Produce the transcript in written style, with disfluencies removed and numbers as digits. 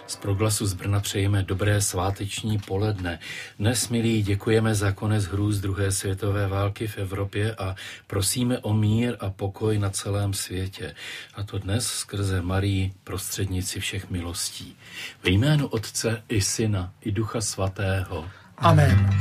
Z Proglasu z Brna přejeme dobré sváteční poledne. Dnes, milí, děkujeme za konec hrůz druhé světové války v Evropě a prosíme o mír a pokoj na celém světě. A to dnes skrze Marii, prostřednici všech milostí. Ve jménu Otce i Syna i Ducha Svatého. Amen.